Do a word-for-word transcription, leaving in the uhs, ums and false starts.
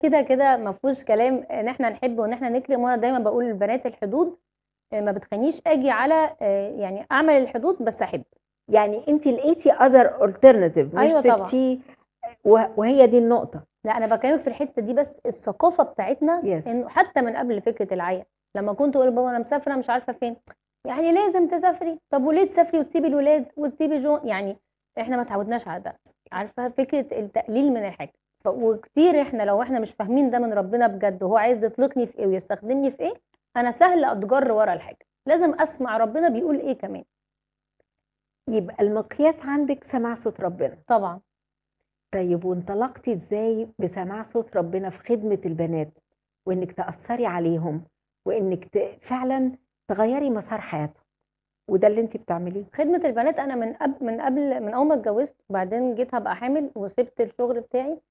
كده كده ما فيهوش كلام ان احنا نحب وان احنا نكرم، وانا دايما بقول للبنات الحدود آه، ما بتخلينيش اجي على آه، يعني اعمل الحدود بس احب. يعني انت لقيتي اذر الترناتيف، مش ايوه طبعا. سبتيه. وه- وهي دي النقطه. لا انا بكلمك في الحته دي، بس الثقافه بتاعتنا يس. انه حتى من قبل فكره العيا، لما كنت اقول لبابا انا مسافره مش عارفه فين، يعني لازم تسافري، طب وليه تسافري وتسيبي الولاد وتسيبي جون يعني؟ احنا ما تعودناش على ده. عارفه فكره التقليل من الحاجه. ف- وكتير احنا لو احنا مش فاهمين ده من ربنا بجد، وهو عايز يطلقني في ايه ويستخدمني في ايه، انا سهل اتجر ورا الحاجه. لازم اسمع ربنا بيقول ايه كمان. يبقى المقياس عندك سماع صوت ربنا. طبعا. طيب وانطلقتي ازاي بسماع صوت ربنا في خدمة البنات، وانك تأثري عليهم، وانك ت- فعلا تغيري مسار حياتهم، وده اللي انت بتعمليه؟ خدمة البنات أنا من قبل من قبل من أول ما اتجوزت، وبعدين جيت هبقى حامل وسبت الشغل بتاعي،